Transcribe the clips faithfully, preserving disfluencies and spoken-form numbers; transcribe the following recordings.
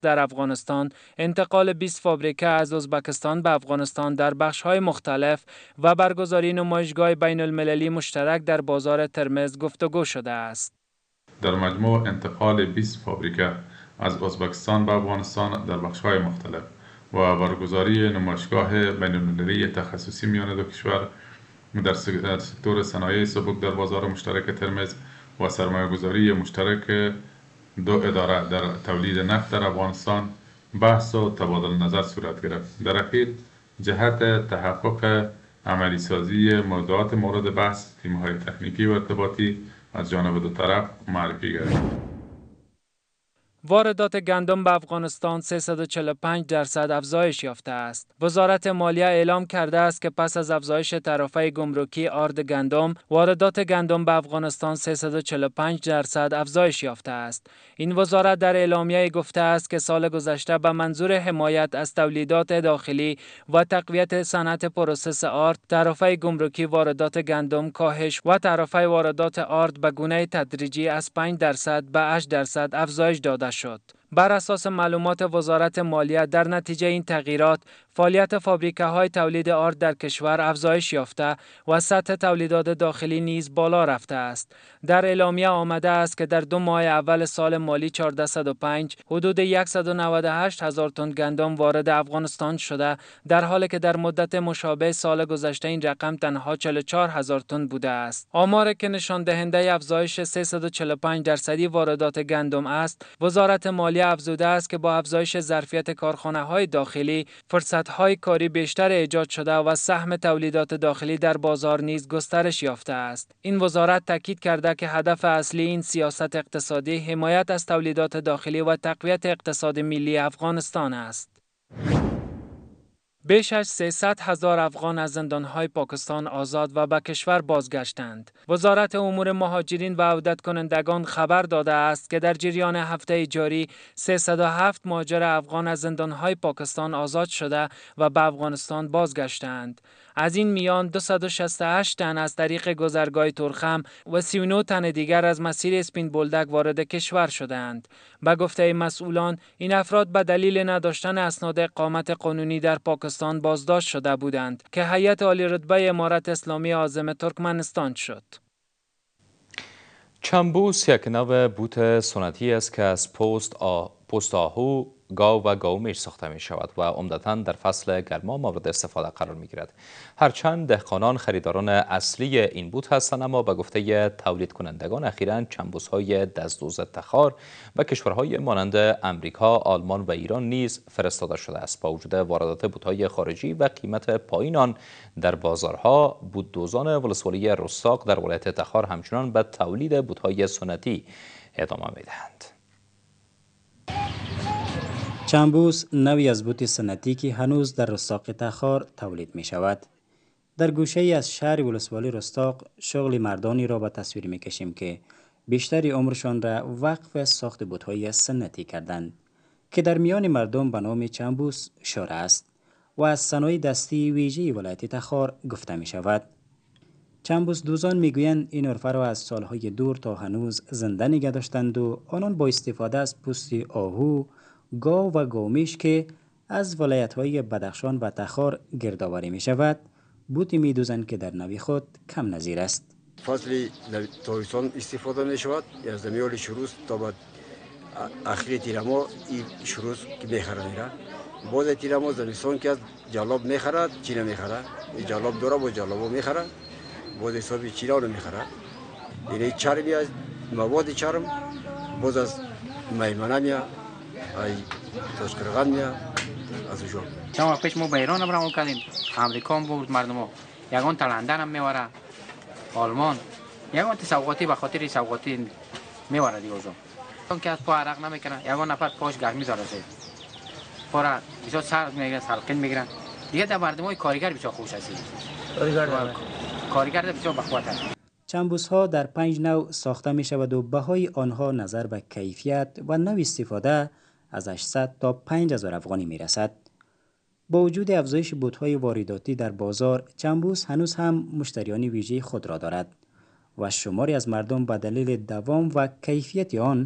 در افغانستان، انتقال بیست فابریکه از ازبکستان به افغانستان در بخش‌های مختلف و برگزاری نمایشگاه بین المللی مشترک در بازار ترمز گفتگو شده است. در مجموع انتقال بیست فابریکه از ازبکستان به افغانستان در بخش‌های مختلف و برگزاری نمایشگاه بین المللی تخصصی میان دو کشور در سکتور صنایع سبک در بازار مشترک ترمز و سرمایه‌گذاری مشترک دو اداره در تولید نفت در افغانستان بحث و تبادل نظر صورت گرفت. در اخیر جهت تحقق عملی سازی موضوعات مورد بحث، تیم‌های تکنیکی و ارتباطی از جانب دو طرف معرفی گردید. واردات گندم به افغانستان سیصد و چهل و پنج درصد افزایش یافته است. وزارت مالیه اعلام کرده است که پس از افزایش طرفه گمرکی آرد گندم، واردات گندم به افغانستان سیصد و چهل و پنج درصد افزایش یافته است. این وزارت در اعلامیه گفته است که سال گذشته به منظور حمایت از تولیدات داخلی و تقویت صنعت پروسس آرد، طرفه گمرکی واردات گندم کاهش و طرفه واردات آرد به گونه تدریجی از پنج درصد به هشت درصد افزایش داده شد. بر اساس معلومات وزارت مالیه در نتیجه این تغییرات فعالیت فابریکه های تولید آرد در کشور افزایش یافته و سطح تولیدات داخلی نیز بالا رفته است. در اعلامیه آمده است که در دو ماه اول سال مالی چهارصد و پنج حدود صد و نود و هشت هزار تن گندم وارد افغانستان شده، در حالی که در مدت مشابه سال گذشته این رقم تنها چهل و چهار هزار تن بوده است. آماری که نشان دهنده افزایش سیصد و چهل و پنج درصدی واردات گندم است، وزارت مالیه افزوده است که با افزایش ظرفیت کارخانه‌های داخلی، فرصت‌های کاری بیشتر ایجاد شده و سهم تولیدات داخلی در بازار نیز گسترش یافته است. این وزارت تاکید کرده که هدف اصلی این سیاست اقتصادی حمایت از تولیدات داخلی و تقویت اقتصاد ملی افغانستان است. بیش از سیصد هزار افغان از زندانهای پاکستان آزاد و به کشور بازگشتند. وزارت امور مهاجرین و عودت کنندگان خبر داده است که در جریان هفته جاری سیصد و هفت مهاجر افغان از زندانهای پاکستان آزاد شده و به افغانستان بازگشتند. از این میان دویست و شصت و هشت تن از طریق گذرگاه تورخم و سی و نه تن دیگر از مسیر اسپین بولدک وارد کشور شدند. به گفته مسئولان، این افراد به دلیل نداشتن اسناد اقامت قانونی در پاکستان بازداشت شده بودند که هیئت عالی رتبه امارت اسلامی عازم ترکمنستان شد. چنبوس یک نوع بوت سنتی است که از پوست آ... پوست آهو، گاو و گاومیش ساخته می شود و عمدتاً در فصل گرما مورد استفاده قرار می گیرد. هرچند دهقانان خریداران اصلی این بوت هستند، اما به گفته تولید کنندگان اخیراً چنبوس های دستدوز تخار و کشورهای مانند امریکا، آلمان و ایران نیز فرستاده شده است. با وجود واردات بوت‌های خارجی و قیمت پایین آن در بازارها، بوت‌دوزان ولسوالی رستاق در ولایت تخار همچنان به تولید بوت‌های سنتی ادامه می‌دهند. چنبوس نوعی از بوت سنتی که هنوز در رستاق تخار تولید می شود. در گوشه ای از شهر ولسوالی رستاق شغل مردانی را به تصویر می کشیم که بیشتری عمرشان را وقف ساخت بوت‌های سنتی کردند که در میان مردم به نام چنبوس شهره است و از صنایع دستی ویژه ولایت تخار گفته می شود. چنبوس دوزان می گویند این عرفه را از سالهای دور تا هنوز زنده نگه داشتند و آنان با استفاده از پوست آهو، گاو و گاومیش که از ولایت‌های بدخشان و تخار گردآوری می شود، بوتی می دوزند که در نوع خود کم نظیر است. فصل تابستان استفاده می شود، از میول شروع تا بعد اخیر تیر ماه این شروع که می خرند. باز تیر ماه زمستان که از جلاب می خرد، چینه می خرد. این جلاب داره با جلابو می خرد. باز حساب چینه رو می خرد. این چرمی از مواد چرم باز از میمنه میاد. ای تشکرگان میاد از اونجا. چند وقت پیش ما به ایران برام کردیم، امریکا هم بود مردم ها، یگان تا لندن هم میوره، آلمان، یگان تا سوغاتی به خاطر سوغاتی میوره دیگه اوزا. اون که از پا عرق نمیکنه، یگان نفر پاش گرم میذاره زیر. پا بسیار سرد میگیرن، سلقین میگیرن. دیگه در مردم های کارگر بسیار خوش هستی. کارگر کارگر بسیار بخوات هست. چنبوس ها در پنج نوع ساخته می شود و بهای آنها نظر به کیفیت و نوع استفاده از هشتصد تا پنج هزار افغانی می رسد. با وجود افزایش بوت‌های وارداتی در بازار، چنبوس هنوز هم مشتریان ویژه خود را دارد و شماری از مردم به دلیل دوام و کیفیت آن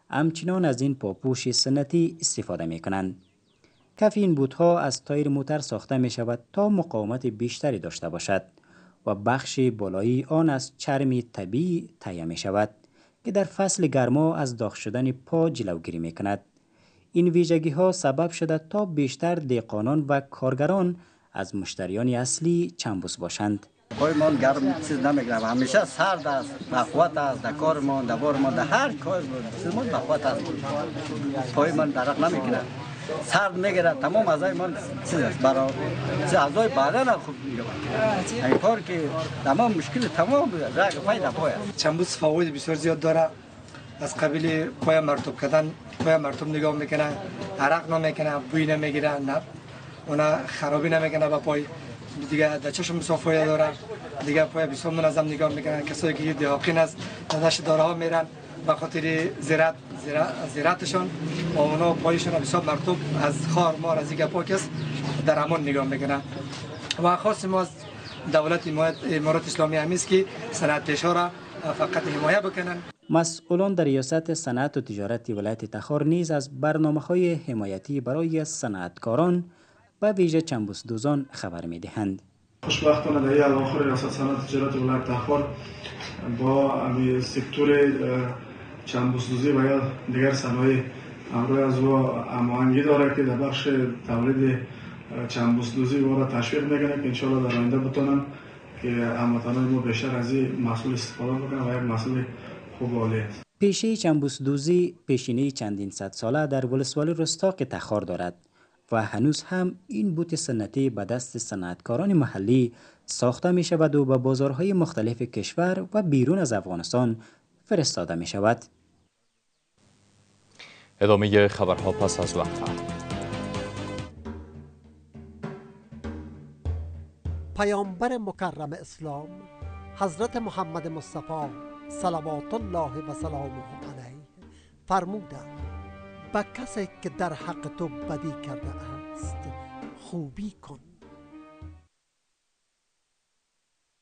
همچنان از این پاپوش سنتی استفاده می کنند. کف این بوت‌ها از تایر موتر ساخته می شود تا مقاومت بیشتری داشته باشد و بخش بالایی آن از چرم طبیعی تهیه می شود که در فصل گرما از داغ شدن پا جلوگیری می کند. این ویژگی ها سبب شده تا بیشتر دهقانان و کارگران از مشتریان اصلی چنبوس باشند. پای من گرم چیز نمیگیرم، همیشه سرد است، بخوت است، در کار من، در بار من، در هر کار چیز من بخوت است. پای من درق نمیگیره، سرد میگیره، تمام اعضای من چیز است، برای اعضای بدن خوب میگم. این کار که تمام مشکل تمام رگ پای در پای است. چنبوس فواید بسیار زیاد داره. از قبیل پای مرطوب کردن، پای مرطوب نگاه میکنه، عرق نمیکنه، بوی نمیگیره، نه اونا خرابی نمیکنه با پای. دیگه در چشم صافی داره، دیگه پای بسیار منظم نگاه میکنن. کسایی که دیاقین است داداش داره ها میرن به خاطر زراعت زراعتشون و اونا پایشون بسیار مرطوب از خار مار از دیگه پاک است در امان نگاه میکنن. و خاص ما از دولت امارات اسلامی هم است که صنعتی‌ها را فقط حمایت بکنن. مسئولان در ریاست صنعت و تجارت ولایت تخار نیز از برنامه‌های حمایتی برای صنعتکاران و ویژه چنبوس دوزان خبر می‌دهند. خوشبختانه در این اواخر ریاست صنعت و تجارت ولایت تخار با سکتور چنبوس دوزی و یا دیگر صنایع همراه از او هماهنگی داره که در بخش تولید چنبوس دوزی او را تشویق می‌کنه که انشاءالله در آینده بتونن که هموطنان ما بیشتر از این محصول استفاده بکنن و یک محصول خوب و عالی است. پیشه چنبوس دوزی پیشینه چندین صد ساله در ولسوالی رستاق تخار دارد و هنوز هم این بوت سنتی به دست صنعتکاران محلی ساخته می شود و به بازارهای مختلف کشور و بیرون از افغانستان فرستاده می شود. ادامه خبرها پس از وقفه. پیامبر مکرم اسلام حضرت محمد مصطفی صلوات الله و سلامه علیه فرمودند به کسی که در حق تو بدی کرده است خوبی کن